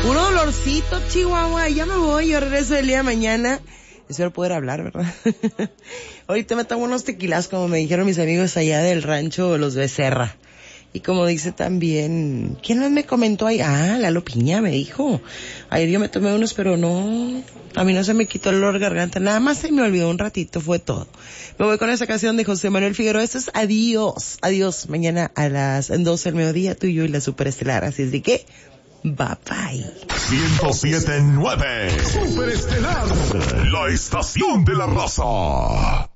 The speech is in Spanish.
Puro dolorcito, Chihuahua. Ya me voy, yo regreso el día de mañana. Espero poder hablar, ¿verdad? Ahorita me tomo unos tequilas, como me dijeron mis amigos allá del rancho Los Becerra. Y como dice también, ¿quién más me comentó ahí? Ah, Lalo Piña me dijo. Ayer yo me tomé unos, pero no, a mí no se me quitó el olor de garganta. Nada más se me olvidó un ratito, fue todo. Me voy con esa canción de José Manuel Figueroa. Esto es adiós. Adiós. Mañana a las 12 del mediodía, tú y yo y la Superestelar. Así es de que, bye bye. 107.9 Superestelar, la estación de la raza.